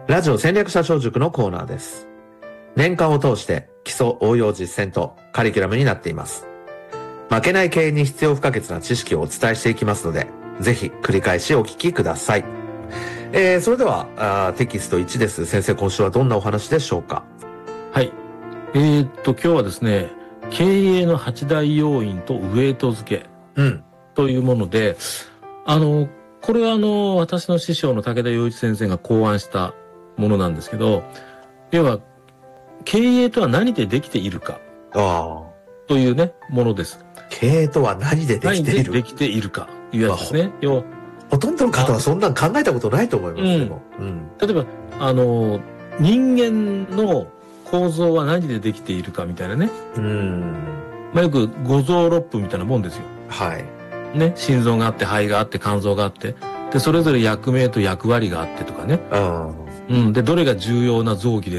ラジオ戦略社長塾のコーナーです。年間を通して基礎応用実践とカリキュラムになっています。負けない経営に必要不可欠な知識をお伝えしていきますので、ぜひ繰り返しお聞きください。それではテキスト1です。先生、今週はどんなお話でしょうか？ はい。今日はですね、経営の8大要因とウエイト付けというもので、これは私の師匠の武田洋一先生が考案したものなんですけど、要は経営とは何でできているかというね、ものです。 経営とは何でできている？何でできているかいうやつですね。 ほとんどの方はそんなん考えたことないと思いますけど。 例えば、人間の構造は何でできているかみたいなね。よく五臓六腑みたいなもんですよ。 はい。 ね、心臓があって、肺があって、肝臓があって、で、それぞれ役名と役割があってとかね。で、どれが重要な臓器で